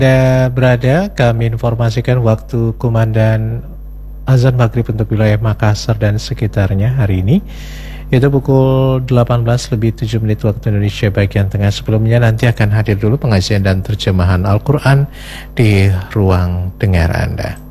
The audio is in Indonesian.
Berada, kami informasikan waktu kumandan azan maghrib untuk wilayah Makassar dan sekitarnya hari ini itu pukul 18:07 waktu Indonesia bagian tengah. Sebelumnya nanti akan hadir dulu pengajian dan terjemahan Al-Quran di ruang dengar Anda.